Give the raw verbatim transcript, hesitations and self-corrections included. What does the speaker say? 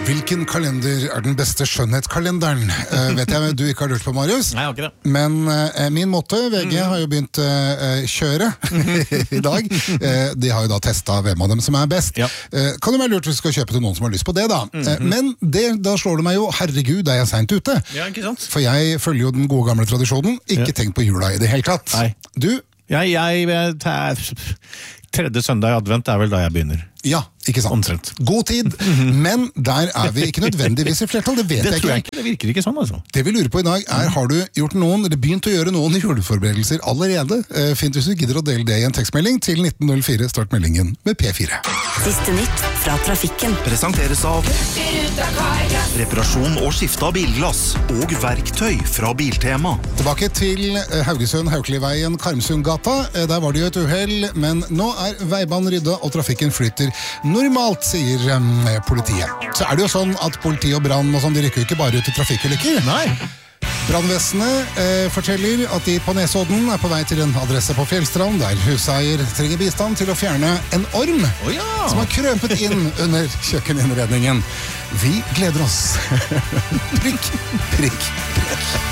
Hvilken kalender er den beste skjønnhetskalenderen? Uh, vet jeg du ikke har lurt på, Marius. Nei, jeg har ikke det. Men uh, min måte, V G mm. har jo begynt uh, kjøre i dag. Uh, de har jo da testet hvem av dem som er best. Ja. Uh, kan det være lurt hvis du skal kjøpe til noen som har lyst på det da. Mm-hmm. Uh, men det, da slår det meg jo, herregud, da er jeg sent ute. Ja, ikke sant? For jeg følger jo den gode gamle tradisjonen. Ikke ja. tenk på jula i det hele tatt. Nei. Du? Jeg, jeg, jeg, tredje søndag i advent er vel da jeg begynner. Ja, ikke sant. Omtrent. God tid, men der er vi ikke nødvendigvis i flertall, det vet det jeg tror jeg ikke. ikke. Det virker ikke sånn, altså. Det vi lurer på i dag er, har du gjort noen, eller begynt å gjøre noen juleforberedelser allerede? Eh, fint hvis du gidder å dele det i en tekstmelding til nitten null fire, start meldingen med P fire. Siste nytt fra trafikken. Presenteres av reparasjon og skifte av bilglass og verktøy fra Biltema. Tilbake til Haugesund, Haukeliveien, Karmsundgata. Der var det jo et uhell, men nå er veibanen rydda og trafikken flyter normalt, sier um, politiet. Så er det jo sånn at politi og brann og sånn, de rykker jo ikke bare ut i trafikkulykker. Nei. Brannvesenet eh, forteller at de på Nesodden er på vei til en adresse på Fjellstrand, der huseier trenger bistand til å fjerne en orm oh, ja. som har krøpet inn under kjøkkeninnredningen. Vi gleder oss. Prikk, prikk, prikk.